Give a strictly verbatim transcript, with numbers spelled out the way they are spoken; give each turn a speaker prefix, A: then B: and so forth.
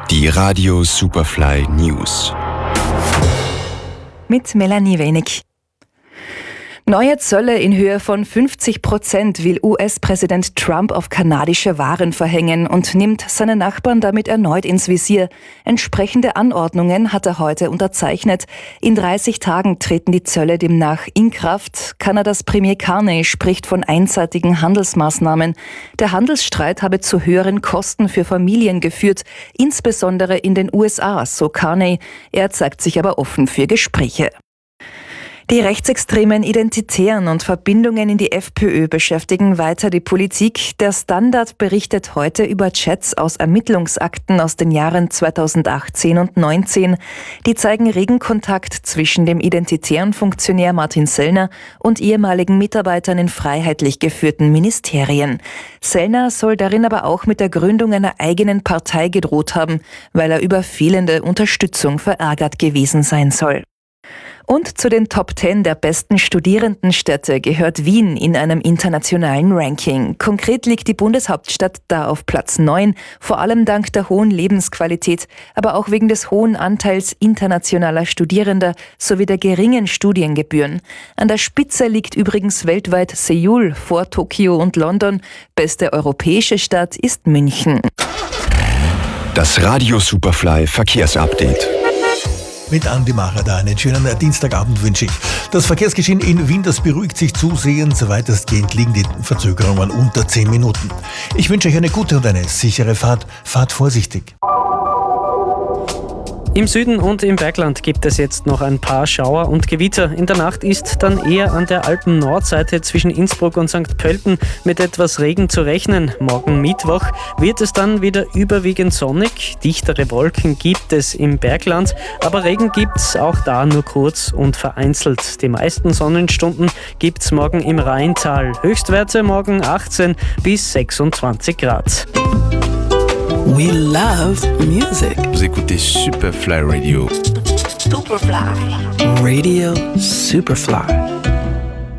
A: Die Radio Superfly News.
B: Mit Melanie Wenig. Neue Zölle in Höhe von fünfzig Prozent will U S-Präsident Trump auf kanadische Waren verhängen und nimmt seine Nachbarn damit erneut ins Visier. Entsprechende Anordnungen hat er heute unterzeichnet. In dreißig Tagen treten die Zölle demnach in Kraft. Kanadas Premier Carney spricht von einseitigen Handelsmaßnahmen. Der Handelsstreit habe zu höheren Kosten für Familien geführt, insbesondere in den U S A, so Carney. Er zeigt sich aber offen für Gespräche. Die rechtsextremen Identitären und Verbindungen in die FPÖ beschäftigen weiter die Politik. Der Standard berichtet heute über Chats aus Ermittlungsakten aus den Jahren zweitausendachtzehn und neunzehn. Die zeigen regen Kontakt zwischen dem identitären Funktionär Martin Sellner und ehemaligen Mitarbeitern in freiheitlich geführten Ministerien. Sellner soll darin aber auch mit der Gründung einer eigenen Partei gedroht haben, weil er über fehlende Unterstützung verärgert gewesen sein soll. Und zu den Top Ten der besten Studierendenstädte gehört Wien in einem internationalen Ranking. Konkret liegt die Bundeshauptstadt da auf Platz neun, vor allem dank der hohen Lebensqualität, aber auch wegen des hohen Anteils internationaler Studierender sowie der geringen Studiengebühren. An der Spitze liegt übrigens weltweit Seoul vor Tokio und London. Beste europäische Stadt ist München.
A: Das Radio Superfly Verkehrsupdate.
C: Mit Andi Macher da einen schönen Dienstagabend wünsche ich. Das Verkehrsgeschehen in Wien, das beruhigt sich zusehends. Weitestgehend liegen die Verzögerungen unter zehn Minuten. Ich wünsche euch eine gute und eine sichere Fahrt. Fahrt vorsichtig.
D: Im Süden und im Bergland gibt es jetzt noch ein paar Schauer und Gewitter. In der Nacht ist dann eher an der Alpen-Nordseite zwischen Innsbruck und Sankt Pölten mit etwas Regen zu rechnen. Morgen Mittwoch wird es dann wieder überwiegend sonnig. Dichtere Wolken gibt es im Bergland, aber Regen gibt es auch da nur kurz und vereinzelt. Die meisten Sonnenstunden gibt es morgen im Rheintal. Höchstwerte morgen achtzehn bis sechsundzwanzig Grad.
E: We love music.
A: Vous écoutez Superfly Radio.
E: Superfly. Radio Superfly.